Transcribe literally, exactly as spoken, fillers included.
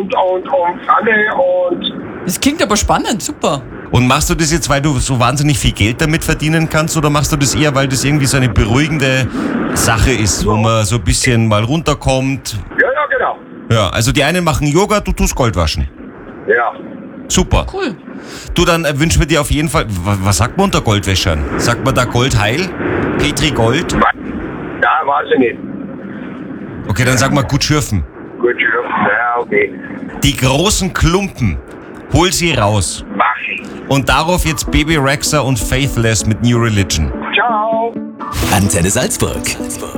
und, und, und Pfanne und... Das klingt aber spannend, super. Und machst du das jetzt, weil du so wahnsinnig viel Geld damit verdienen kannst, oder machst du das eher, weil das irgendwie so eine beruhigende Sache ist, wo man so ein bisschen mal runterkommt? Ja, ja, genau. Ja, also die einen machen Yoga, du tust Gold waschen. Ja. Super. Cool. Du, dann äh, wünschen wir dir auf jeden Fall, was, was sagt man unter Goldwäschern? Sagt man da Goldheil? Petri Gold? Ja, weiß ich nicht. Okay, dann sagen wir gut schürfen. Gut, schön. Ja, okay. Die großen Klumpen, hol sie raus. Mach ich. Und darauf jetzt Baby Rexha und Faithless mit New Religion. Ciao. Antenne Salzburg.